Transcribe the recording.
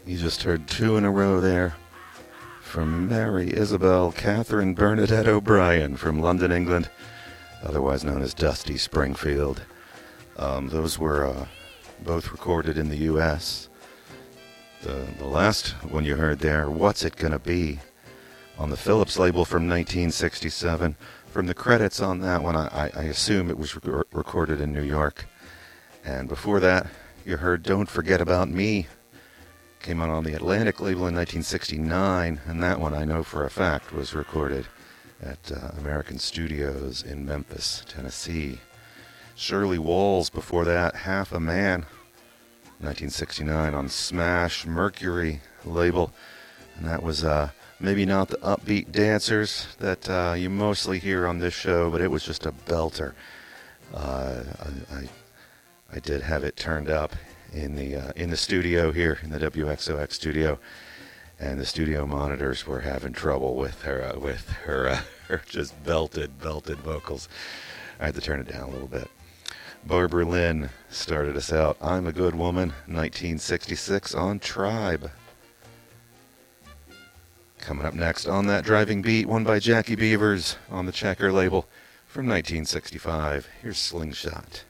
You just heard two in a row there from Mary Isabel Catherine Bernadette O'Brien from London, England, otherwise known as Dusty Springfield. Those were both recorded in the U.S. The last one you heard there, What's It Gonna Be, on the Philips label from 1967. From the credits on that one, I assume it was recorded in New York. And before that, you heard Don't Forget About Me. Came out on the Atlantic label in 1969, and that one I know for a fact was recorded at American Studios in Memphis, Tennessee. Shirley Walls before that, Half a Man, 1969 on Smash Mercury label, and that was maybe not the upbeat dancers that you mostly hear on this show, but it was just a belter. I did have it turned up in the studio here in the WXOX studio, and the studio monitors were having trouble with her just belted vocals. I had to turn it down a little bit. Barbara Lynn started us out. I'm a Good Woman, 1966 on Tribe. Coming up next on that driving beat, one by Jackie Beavers on the Checker label from 1965. Here's Slingshot.